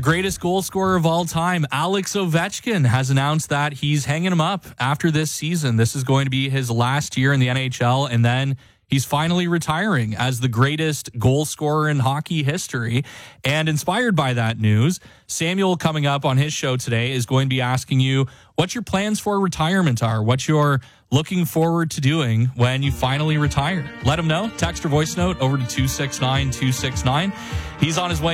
The greatest goal scorer of all time, Alex Ovechkin, has announced that he's hanging him up after this season. This is going to be his last year in the NHL, and then he's finally retiring as the greatest goal scorer in hockey history. And inspired by that news, Samuel, coming up on his show today, is going to be asking you what your plans for retirement are, what you're looking forward to doing when you finally retire. Let him know. Text or voice note over to 269-269. He's on his way